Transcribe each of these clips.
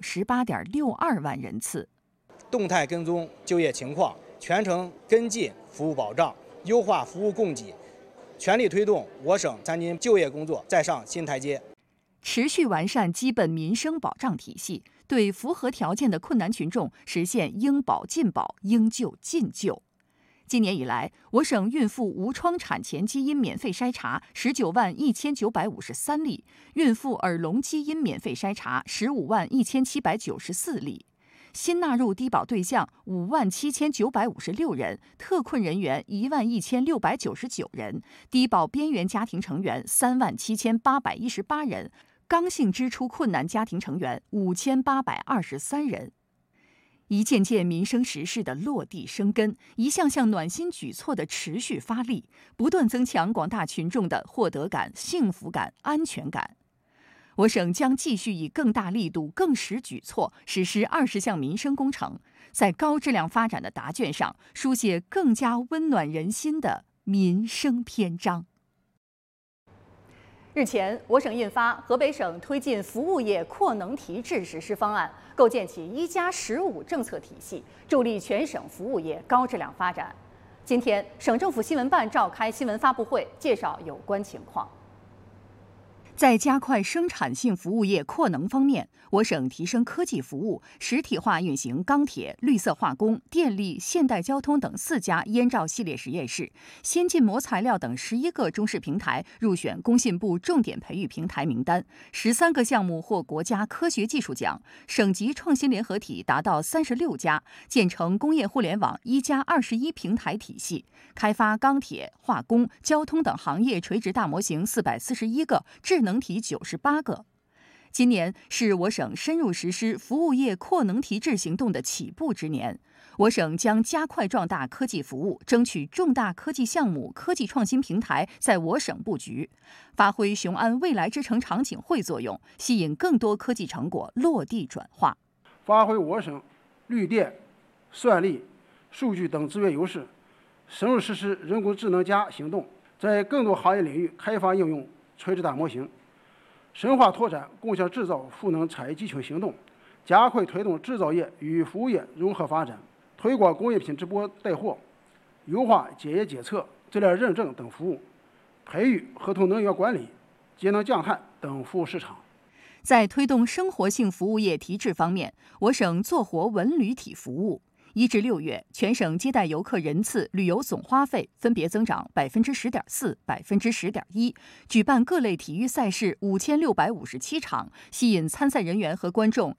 18.62万人次。 动态跟踪就业情况，全程跟进服务保障，优化服务供给，全力推动我省残疾就业工作再上新台阶。 持续完善基本民生保障体系，对符合条件的困难群众实现应保尽保、应救尽救。今年以来，我省孕妇无创产前基因免费筛查191953例，孕妇耳聋基因免费筛查151794例。新纳入低保对象57956人，特困人员11699人，低保边缘家庭成员37818人，刚性支出困难家庭成员5823人。一件件民生实事的落地生根，一项项暖心举措的持续发力，不断增强广大群众的获得感、幸福感、安全感。我省将继续以更大力度、更实举措实施20项民生工程，在高质量发展的答卷上书写更加温暖人心的民生篇章。日前，我省印发《河北省推进服务业扩能提质实施方案》，构建起1+15政策体系，助力全省服务业高质量发展。今天，省政府新闻办召开新闻发布会，介绍有关情况。在加快生产性服务业扩能方面，我省提升科技服务，实体化运行钢铁、绿色化工、电力、现代交通等4家烟罩系列实验室，先进模材料等11个中试平台入选工信部重点培育平台名单，13个项目获国家科学技术奖，省级创新联合体达到36家，建成工业互联网1+21平台体系，开发钢铁、化工、交通等行业垂直大模型441个，智能体98个。今年是我省深入实施服务业扩能提质行动的起步之年，我省将加快壮大科技服务，争取重大科技项目、科技创新平台在我省布局，发挥雄安未来之城场景汇作用，吸引更多科技成果落地转化， 发挥我省绿电、算力、数据等资源优势，深入实施人工智能行动，在更多行业领域开发应用垂直大模型，深化拓展共享制造赋能产业集群行动，加快推动制造业与服务业融合发展，推广工业品直播带货，优化检验检测、质量认证等服务，培育合同能源管理、节能降碳等服务市场。 在推动生活性服务业提质方面，我省做活文旅体服务。1至6月，全省接待游客人次、旅游总花费分别增长10.4%、10.1%，举办各类体育赛事5657场，吸引参赛人员和观众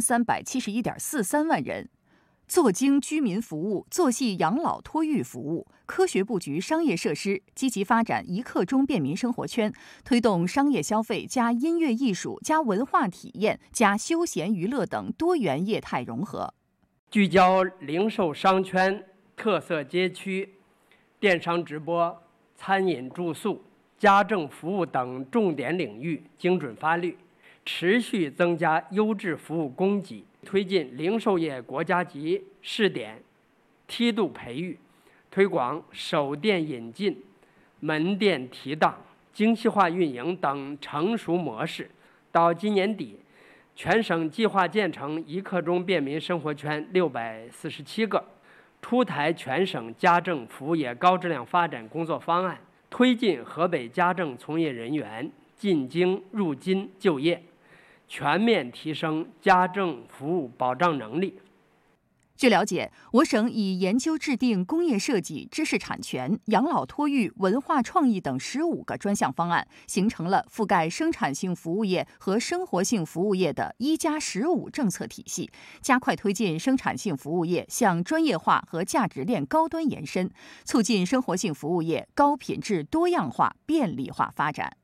1371.43万人。做精居民服务，做细养老托育服务，科学布局商业设施，积极发展一刻钟便民生活圈，推动商业消费加音乐艺术加文化体验加休闲娱乐等多元业态融合。 聚焦零售商圈、特色街区、电商直播、餐饮住宿、家政服务等重点领域精准发力，持续增加优质服务供给，推进零售业国家级试点梯度培育，推广首店引进、门店提档、精细化运营等成熟模式。到今年底，全省计划建成一刻钟便民生活圈647个，出台全省家政服务业高质量发展工作方案，推进河北家政从业人员进京入津就业，全面提升家政服务保障能力。 据了解，我省已研究制定工业设计、知识产权、养老托育、文化创意等15个专项方案，形成了覆盖生产性服务业和生活性服务业的1+15政策体系，加快推进生产性服务业向专业化和价值链高端延伸，促进生活性服务业高品质、多样化、便利化发展。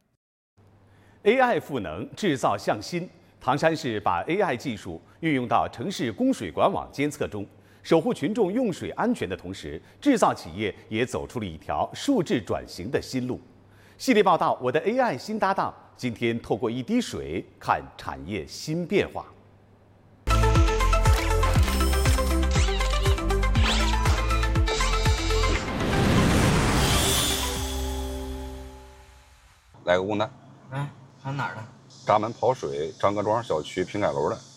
AI 赋能，制造向新。唐山市把 AI 技术运用到城市供水管网监测中，守护群众用水安全的同时，制造企业也走出了一条数字转型的新路。系列报道《我的 AI 新搭档》，今天透过一滴水看产业新变化。 来个工单。 哎，看哪儿的？ 闸门泡水，张各庄小区平盖楼的。